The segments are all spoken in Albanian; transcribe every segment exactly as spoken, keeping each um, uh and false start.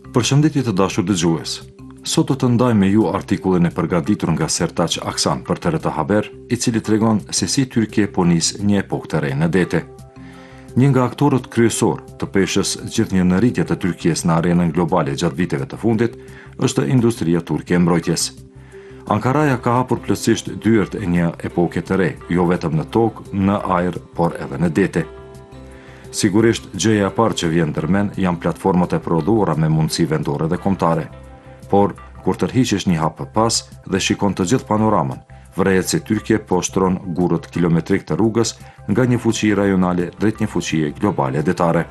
Përshëndetje të dashur dëgjues. Sot do të ndaj me ju artikullin e përgatitur nga Sertaç Aksan për T R T Haber, i cili tregon se si Tyrkia po nis një epokë të re në dete. Një nga aktorët kryesor të peshës gjithnjë në rritje të Tyrkisë në arenën globale gjatë viteve të fundit është industria turke e mbrojtjes. Ankaraja ka hapur plotësisht dyert e një epoke të re, jo vetëm në tokë, në ajër, por edhe në dete. Sigurisht, gjëja e parë që vjen ndërmen janë platformat e prodhuara me mundësi vendore dhe kombëtare. Por, kur tërhiqesh një hap pas dhe shikon të gjithë panoramën, vërehet se Tyrkia po shtron gurët kilometrik të rrugës nga një fuqi rajonale drejt një fuqie globale detare.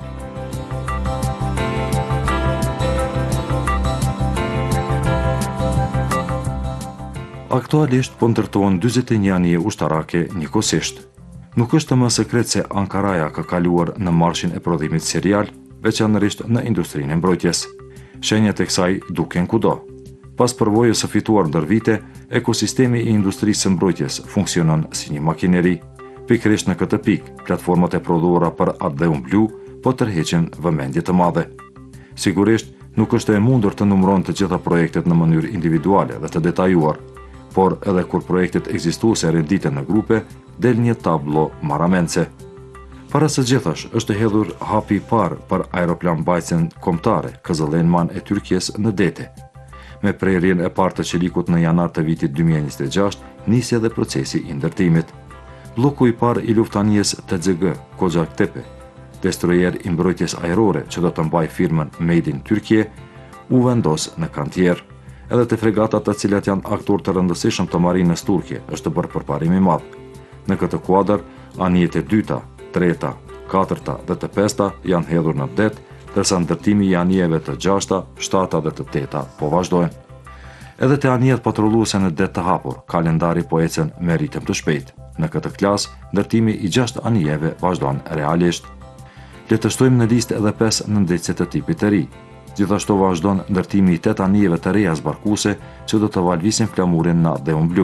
Aktualisht po ndërtohen dyzet e një anije ushtarake njëkohësisht. Nuk është më sekret se Ankaraja ka kaluar në marshin e prodhimit serial, veçanërisht në industrinë e mbrojtjes. Shenjat e kësaj duken kudo. Pas përvojës së fituar ndër vite, ekosistemi i industrisë së mbrojtjes funksionon si një makineri. Pikërisht në këtë pikë, platformat e prodhuara për atë dhe unë blu po tërheqin vëmendje të madhe. Sigurisht, nuk është e mundur të numëron të gjitha projektet në mënyrë individuale dhe të detajuar, por edhe kur projektet ekzistuese renditen në grupe, del një tablo marramendse. Para së gjithash, është hedhur hapi i parë për aeroplanbajtjen kombëtare K Z L Man e Tyrkisë në dete. Me prerjen e parë të qelikut në janar të vitit dy mijë e njëzet e gjashtë, nisi edhe procesi i ndërtimit. Bloku i parë i luftanijes T Z G, Kocaktepe, destroyer i mbrojtjes ajrore që do të mbaj firmën Made in Turkey, u vendos në kantier. Edhe të fregatat të cilat janë aktor të rëndësishëm të marinës turke është bërë përparim i madh. Në këtë kuadër, anijet e dyta, treta, katërta dhe të pesta janë hedhur në det, ndërsa ndërtimi i anijeve të gjashta, shtata dhe të teta po vazhdojnë. Edhe te anijet patrolluese në det të hapur, kalendari po ecën me ritëm të shpejtë. Në këtë klas, ndërtimi i gjashtë anijeve vazhdon realisht. Le të shtojmë në listë edhe pesë nëndecet të tipit të ri. Gjithashtu vazhdon ndërtimi i tetë anijeve të reja zbarkuese që do të valvisin flamurin në atë dhe unë blu.